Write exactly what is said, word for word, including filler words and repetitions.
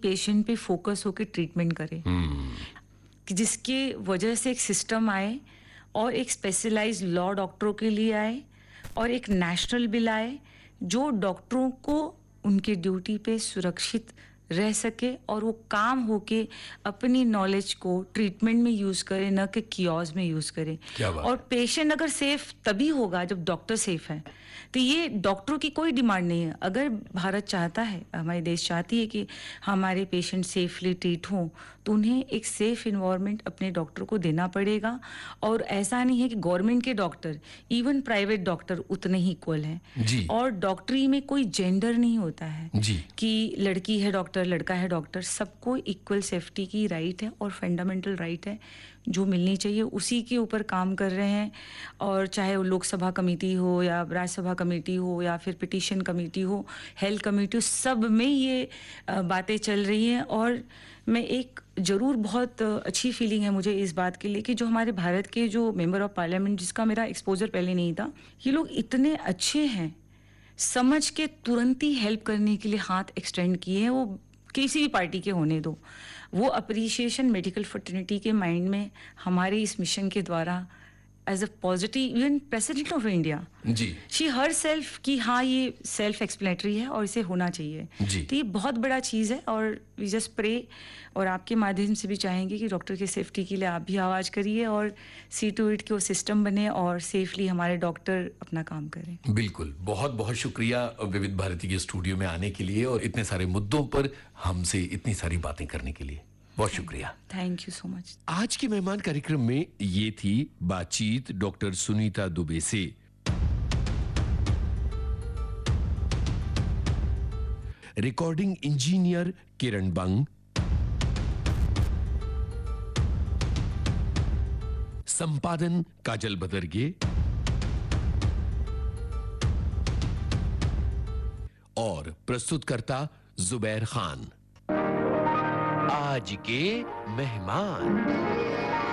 Patient पे focus होकर treatment करे, कि जिसके वजह से एक सिस्टम आए और एक स्पेशलाइज्ड लॉ डॉक्टरों के लिए आए और एक नेशनल बिल आए जो डॉक्टरों को उनके ड्यूटी पे सुरक्षित रह सके और वो काम होके अपनी नॉलेज को ट्रीटमेंट में यूज करे, न कि कियोस में यूज करे। और पेशेंट अगर सेफ तभी होगा जब डॉक्टर सेफ है। तो ये डॉक्टरों की कोई डिमांड नहीं है। अगर भारत चाहता है, हमारे देश चाहती है कि हमारे पेशेंट सेफली ट्रीट हों, तो उन्हें एक सेफ इन्वायरमेंट अपने डॉक्टर को देना पड़ेगा। और ऐसा नहीं है कि गवर्नमेंट के डॉक्टर, इवन प्राइवेट डॉक्टर उतने ही इक्वल हैं। और डॉक्टरी में कोई जेंडर नहीं होता है कि लड़की है डॉक्टर, लड़का है डॉक्टर। सबको इक्वल सेफ्टी की राइट है और फंडामेंटल राइट है जो मिलनी चाहिए, उसी के ऊपर काम कर रहे हैं। और चाहे वो लोकसभा कमेटी हो या राज्यसभा कमेटी हो या फिर पिटीशन कमेटी हो, हेल्थ कमेटी हो, सब में ये बातें चल रही हैं। और मैं एक ज़रूर बहुत अच्छी फीलिंग है मुझे इस बात के लिए कि जो हमारे भारत के जो मेंबर ऑफ पार्लियामेंट, जिसका मेरा एक्सपोजर पहले नहीं था, ये लोग इतने अच्छे हैं, समझ के तुरंत ही हेल्प करने के लिए हाथ एक्सटेंड किए हैं। वो किसी भी पार्टी के होने दो, वो अप्रिसिएशन मेडिकल फ्रेटर्निटी के माइंड में हमारे इस मिशन के द्वारा as a positive, even president of India ji she her self की हाँ ये सेल्फ एक्सप्लेनेटरी है और इसे होना चाहिए जी। तो ये बहुत बड़ा चीज़ है और वी जस्ट प्रे, और आपके माध्यम से भी चाहेंगे कि डॉक्टर की सेफ्टी के लिए आप भी आवाज़ करिए और सी टू इट के वो सिस्टम बने और सेफली हमारे डॉक्टर अपना काम करें। बिल्कुल, बहुत बहुत शुक्रिया विविध भारती के स्टूडियो में आने के लिए और इतने सारे मुद्दों पर हमसे इतनी सारी बातें करने के लिए बहुत शुक्रिया। Thank you so much. आज के मेहमान कार्यक्रम में ये थी बातचीत डॉक्टर सुनीता दुबे से। रिकॉर्डिंग इंजीनियर किरण बंग, संपादन काजल बदरगे और प्रस्तुतकर्ता जुबैर खान। आज के मेहमान।